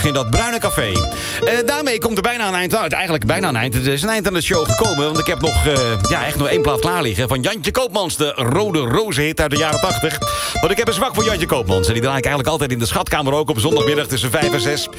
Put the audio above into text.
in dat bruine café. Daarmee komt er bijna een eind uit. Eigenlijk bijna een eind. Er is een eind aan de show gekomen. Want ik heb nog, echt nog 1 plaat klaar liggen. Van Jantje Koopmans, de Rode Rozenhit uit de jaren 80. Want ik heb een zwak voor Jantje Koopmans. En die draai ik eigenlijk altijd in de schatkamer ook op zondagmiddag tussen 5 en 6.